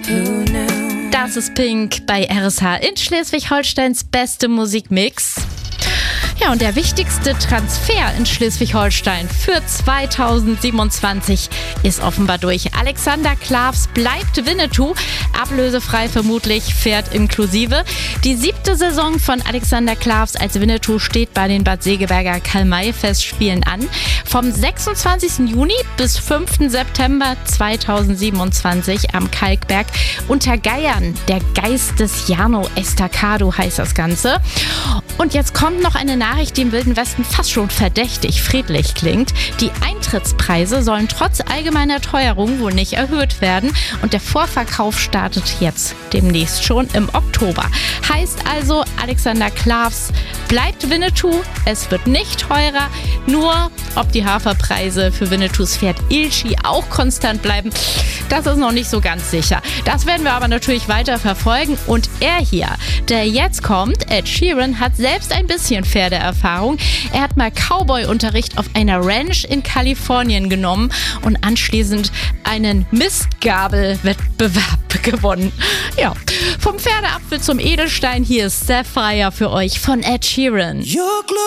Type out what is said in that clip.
Das ist Pink bei RSH in Schleswig-Holsteins beste Musikmix. Ja, und der wichtigste Transfer in Schleswig-Holstein für 2027 ist offenbar durch. Alexander Klavs bleibt Winnetou, ablösefrei vermutlich, fährt inklusive. Die 7. Saison von Alexander Klavs als Winnetou steht bei den Bad Segeberger Karl-May-Festspielen an. Vom 26. Juni bis 5. September 2027 am Kalkberg unter Geiern. Der Geist des Jarno Estacado heißt das Ganze. Und jetzt kommt noch eine Nachricht, die im Wilden Westen fast schon verdächtig friedlich klingt. Die Eintrittspreise sollen trotz allgemeiner Teuerung wohl nicht erhöht werden. Und der Vorverkauf startet jetzt demnächst schon im Oktober. Heißt also, Alexander Klavs bleibt Winnetou. Es wird nicht teurer. Nur, ob die Haferpreise für Winnetous Pferd Ilchi auch konstant bleiben, das ist noch nicht so ganz sicher. Das werden wir aber natürlich weiter verfolgen. Und er hier, der jetzt kommt, Ed Sheeran, hat selbst ein bisschen Pferdeerfahrung. Er hat mal Cowboy-Unterricht auf einer Ranch in Kalifornien genommen und anschließend einen Mistgabelwettbewerb gewonnen. Ja, vom Pferdeapfel zum Edelstein, hier ist Sapphire für euch von Ed Sheeran.